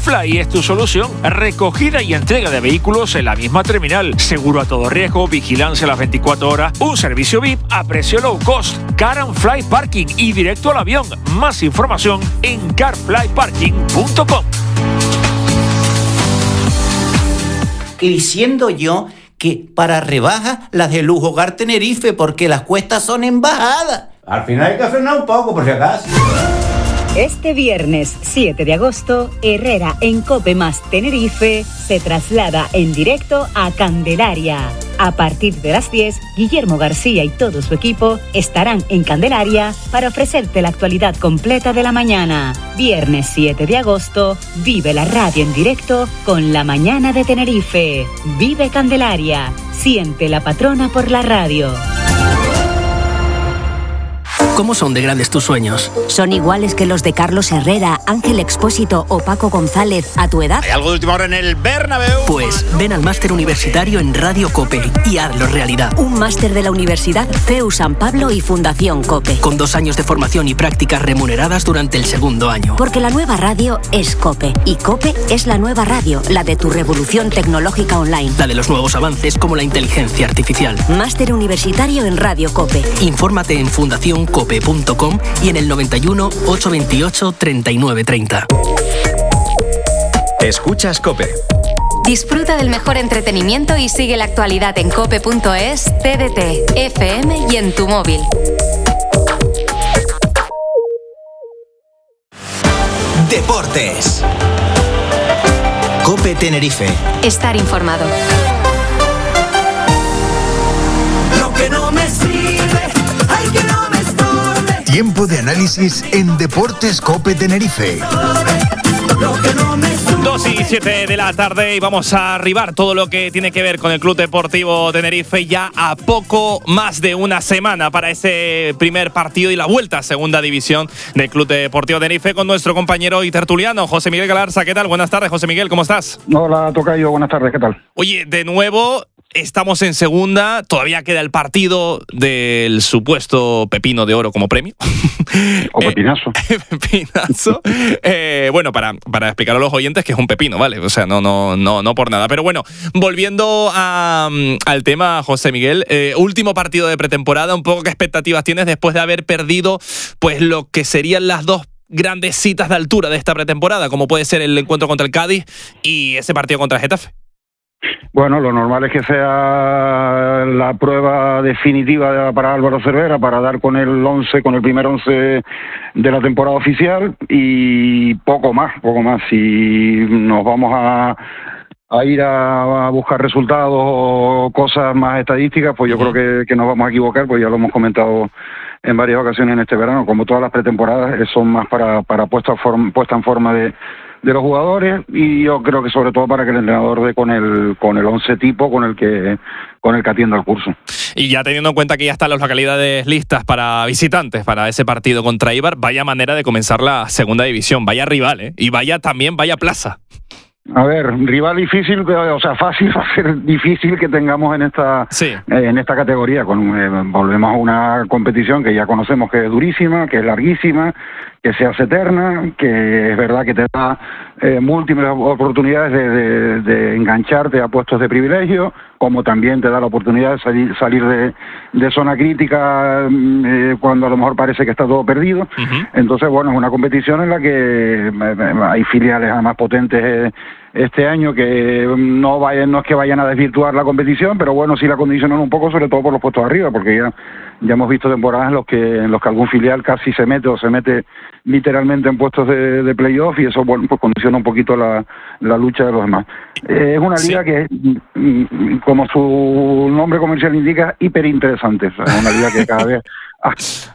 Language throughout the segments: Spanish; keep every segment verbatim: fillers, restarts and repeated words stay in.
Fly es tu solución. Recogida y entrega de vehículos en la misma terminal. Seguro a todo riesgo, vigilancia a las veinticuatro horas, un servicio V I P a precio low cost. Car and Fly Parking y directo al avión. Más información en car fly parking punto com. Y diciendo yo que para rebajas las de Lujo Hogar Tenerife, porque las cuestas son en bajada. Al final hay que frenar un poco, por si acaso. Este viernes siete de agosto, Herrera en Cope Más Tenerife se traslada en directo a Candelaria. A partir de las diez, Guillermo García y todo su equipo estarán en Candelaria para ofrecerte la actualidad completa de la mañana. Viernes siete de agosto, vive la radio en directo con La Mañana de Tenerife. Vive Candelaria, siente la patrona por la radio. ¿Cómo son de grandes tus sueños? ¿Son iguales que los de Carlos Herrera, Ángel Expósito o Paco González a tu edad? ¿Hay algo de última hora en el Bernabéu? Pues ven al máster universitario en Radio COPE y hazlo realidad. Un máster de la Universidad C E U San Pablo y Fundación COPE. Con dos años de formación y prácticas remuneradas durante el segundo año. Porque la nueva radio es COPE. Y COPE es la nueva radio, la de tu revolución tecnológica online. La de los nuevos avances como la inteligencia artificial. Máster universitario en Radio COPE. Infórmate en fundación cope punto com y en el noventa y uno, ochocientos veintiocho, treinta y nueve treinta. Escuchas COPE. Disfruta del mejor entretenimiento y sigue la actualidad en cope punto es, T D T, F M y en tu móvil. Deportes. COPE Tenerife. Estar informado. Lo que no me sirve, ay que no me estorbe. Tiempo de análisis en Deportes COPE Tenerife. dos y siete de la tarde y vamos a arribar todo lo que tiene que ver con el Club Deportivo Tenerife ya a poco más de una semana para ese primer partido y la vuelta a segunda división del Club Deportivo Tenerife con nuestro compañero y tertuliano José Miguel Galarza. ¿Qué tal? Buenas tardes, José Miguel, ¿cómo estás? Hola, tocayo, buenas tardes, ¿qué tal? Oye, de nuevo estamos en segunda, todavía queda el partido del supuesto pepino de oro como premio. O pepinazo. Eh, pepinazo. eh, bueno, para, para explicar a los oyentes que es un pepino, ¿vale? O sea, no, no, no, no por nada. Pero bueno, volviendo a, al tema, José Miguel, eh, último partido de pretemporada, un poco qué expectativas tienes después de haber perdido pues lo que serían las dos grandes citas de altura de esta pretemporada, como puede ser el encuentro contra el Cádiz y ese partido contra el Getafe. Bueno, lo normal es que sea la prueba definitiva para Álvaro Cervera para dar con el once, con el primer once de la temporada oficial y poco más, poco más. Si nos vamos a, a ir a, a buscar resultados o cosas más estadísticas, pues yo creo que, que nos vamos a equivocar, pues ya lo hemos comentado en varias ocasiones en este verano. Como todas las pretemporadas, son más para, para puesta, form, puesta en forma de de los jugadores y yo creo que sobre todo para que el entrenador dé con el con el once tipo con el que con el que atienda el curso. Y ya teniendo en cuenta que ya están las localidades listas para visitantes para ese partido contra Eibar, vaya manera de comenzar la segunda división, vaya rival, ¿eh? Y vaya también vaya plaza. A ver, rival difícil, o sea, fácil va a ser difícil que tengamos en esta sí. eh, en esta categoría. Con, eh, volvemos a una competición que ya conocemos que es durísima, que es larguísima, que se hace eterna, que es verdad que te da eh, múltiples oportunidades de, de, de engancharte a puestos de privilegio, como también te da la oportunidad de salir, salir de, de zona crítica eh, cuando a lo mejor parece que está todo perdido. Uh-huh. Entonces, bueno, es una competición en la que eh, hay filiales además potentes eh, este año que no vayan, no es que vayan a desvirtuar la competición, pero bueno, sí la condicionan un poco, sobre todo por los puestos de arriba, porque ya, ya hemos visto temporadas en los que en los que algún filial casi se mete o se mete literalmente en puestos de, de playoff y eso, bueno, pues condiciona un poquito la, la lucha de los demás. Eh, es una liga sí. que es, como su nombre comercial indica, hiper interesante. O sea, es una liga que cada vez ha,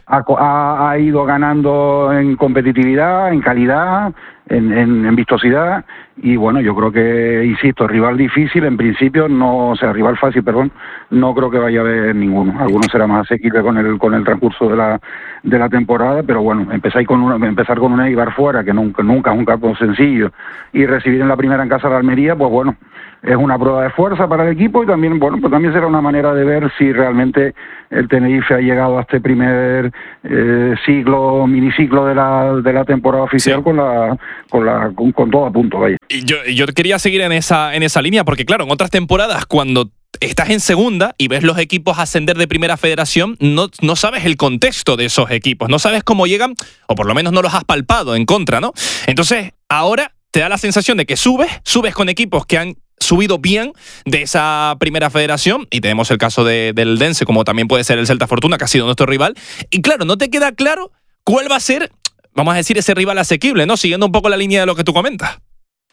ha, ha ido ganando en competitividad, en calidad, en, en, en vistosidad y bueno, yo creo que, insisto, rival difícil en principio, no, o sea, rival fácil, perdón, no creo que vaya a haber ninguno. Algunos será más asequible con el con el transcurso de la de la temporada, pero bueno, empezar con una, empezar con un Eibar fuera, que nunca, nunca es un campo sencillo, y recibir en la primera en casa la Almería, pues bueno, es una prueba de fuerza para el equipo y también, bueno, pues también será una manera de ver si realmente el Tenerife ha llegado a este primer eh, ciclo, miniciclo de la de la temporada oficial sí. con la con, la, con, con todo a punto, vaya. Y yo, yo quería seguir en esa, en esa línea, porque claro, en otras temporadas, cuando estás en segunda y ves los equipos ascender de primera federación, no, no sabes el contexto de esos equipos, no sabes cómo llegan, o por lo menos no los has palpado en contra, ¿no? Entonces, ahora te da la sensación de que subes, subes con equipos que han subido bien de esa primera federación, y tenemos el caso de, del Dense, como también puede ser el Celta Fortuna, que ha sido nuestro rival, y claro, no te queda claro cuál va a ser, vamos a decir, ese rival asequible, ¿no? Siguiendo un poco la línea de lo que tú comentas.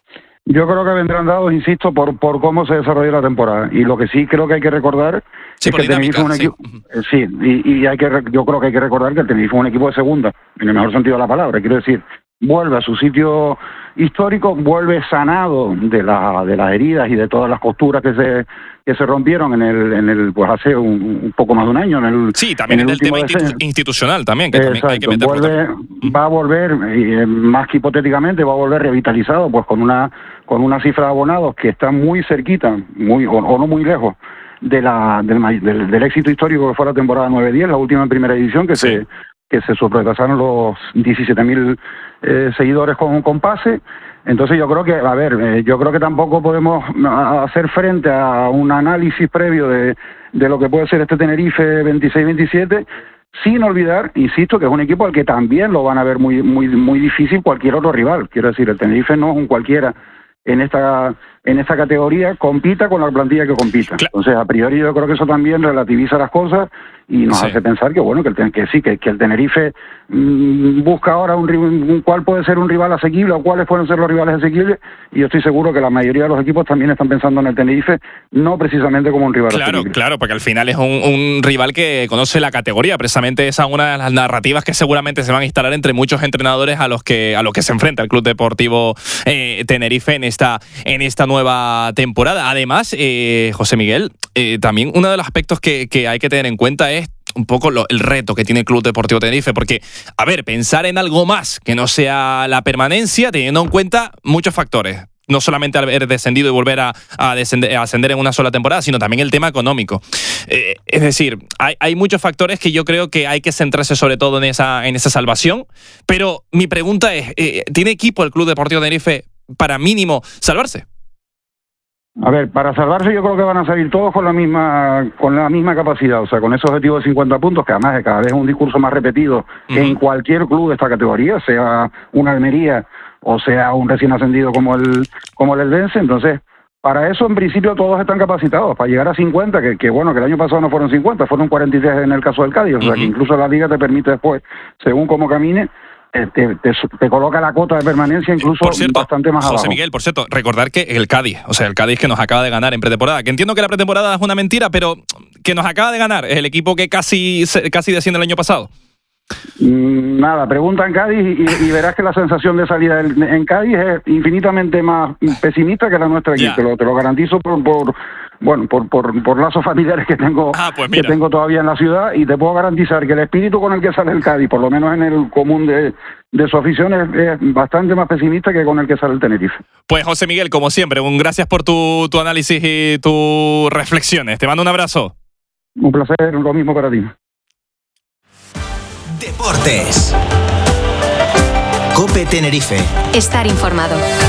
Yo creo que vendrán dados, insisto, por por cómo se desarrolla la temporada. Y lo que sí creo que hay que recordar sí, es que el Tenerife es un equipo... Sí, sí y, y hay que yo creo que hay que recordar que el Tenerife es un equipo de segunda, en el mejor sentido de la palabra. Quiero decir, vuelve a su sitio histórico, vuelve sanado de la de las heridas y de todas las costuras que se que se rompieron en el en el pues hace un, un poco más de un año en el sí también en el, el tema descenso. institucional también que Exacto, también hay que meter vuelve, va a volver eh, más que hipotéticamente va a volver revitalizado pues con una con una cifra de abonados que está muy cerquita muy o, o no muy lejos de la del, del, del éxito histórico que fue la temporada nueve diez, la última en primera división que sí. se que se sobrepasaron los diecisiete mil eh, seguidores con, con pase. Entonces yo creo que, a ver, eh, yo creo que tampoco podemos hacer frente a un análisis previo de, de lo que puede ser este Tenerife veintiséis veintisiete, sin olvidar, insisto, que es un equipo al que también lo van a ver muy muy muy difícil cualquier otro rival. Quiero decir, el Tenerife no es un cualquiera en esta en esta categoría, compita con la plantilla que compita. Claro. Entonces, a priori yo creo que eso también relativiza las cosas y nos sí. hace pensar que bueno que, el, que sí, que, que el Tenerife mmm, busca ahora un, un cuál puede ser un rival asequible o cuáles pueden ser los rivales asequibles, y yo estoy seguro que la mayoría de los equipos también están pensando en el Tenerife, no precisamente como un rival claro, asequible. Claro, porque al final es un, un rival que conoce la categoría, precisamente esa es una de las narrativas que seguramente se van a instalar entre muchos entrenadores a los que a los que se enfrenta el Club Deportivo eh, Tenerife en esta, en esta nueva temporada. Además, eh, José Miguel, eh, también uno de los aspectos que, que hay que tener en cuenta es un poco lo, el reto que tiene el Club Deportivo Tenerife, porque, a ver, pensar en algo más que no sea la permanencia, teniendo en cuenta muchos factores. No solamente haber descendido y volver a, a, descender, a ascender en una sola temporada, sino también el tema económico. Eh, es decir, hay, hay muchos factores que yo creo que hay que centrarse sobre todo en esa, en esa salvación, pero mi pregunta es, eh, ¿tiene equipo el Club Deportivo Tenerife para mínimo salvarse? A ver, para salvarse yo creo que van a salir todos con la misma con la misma capacidad, o sea, con ese objetivo de cincuenta puntos, que además cada vez es un discurso más repetido uh-huh. en cualquier club de esta categoría, sea una Almería o sea un recién ascendido como el como el Eldense. Entonces, para eso en principio todos están capacitados, para llegar a cincuenta, que, que bueno, que el año pasado no fueron cincuenta, fueron cuarenta y tres en el caso del Cádiz, o sea, uh-huh. que incluso la Liga te permite después, según cómo camine, Te, te, te coloca la cota de permanencia incluso por cierto, bastante más José abajo. Miguel, por cierto, recordar que el Cádiz, o sea, el Cádiz que nos acaba de ganar en pretemporada, que entiendo que la pretemporada es una mentira, pero que nos acaba de ganar, es el equipo que casi, casi desciende el año pasado. Nada, pregunta en Cádiz y, y verás que la sensación de salida en Cádiz es infinitamente más pesimista que la nuestra aquí, te lo, te lo garantizo por... por bueno, por, por, por lazos familiares que tengo ah, pues que tengo todavía en la ciudad, y te puedo garantizar que el espíritu con el que sale el Cádiz, por lo menos en el común de, de su afición, es, es bastante más pesimista que con el que sale el Tenerife. Pues José Miguel, como siempre, un gracias por tu, tu análisis y tus reflexiones. Te mando un abrazo. Un placer, lo mismo para ti. Deportes. COPE Tenerife. Estar informado.